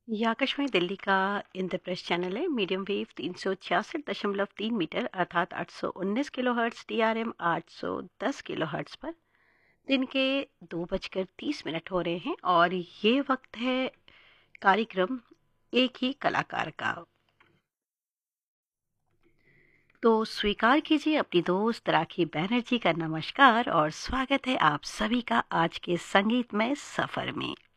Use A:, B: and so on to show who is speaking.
A: ये आकाशवाणी दिल्ली का इंद्रप्रस्थ चैनल है। मीडियम वेव 366.3 मीटर अर्थात 819 किलोहर्ट्ज़, TRM 810 किलोहर्ट्ज़ पर दिन के 2:30 हो रहे हैं और ये वक्त है कार्यक्रम एक ही कलाकार का। तो स्वीकार कीजिए अपनी दोस्त राखी बैनर्जी का नमस्कार और स्वागत है आप सभी का आज के संगीतमय सफर में।